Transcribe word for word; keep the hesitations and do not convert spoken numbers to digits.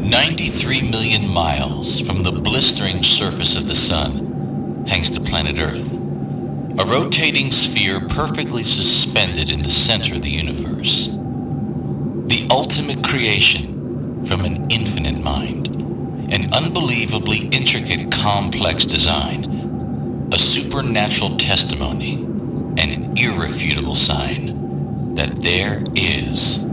ninety-three million miles from the blistering surface of the sun hangs the planet Earth, a rotating sphere perfectly suspended in the center of the universe. The ultimate creation from an infinite mind, an unbelievably intricate, complex design, a supernatural testimony, an irrefutable sign that there is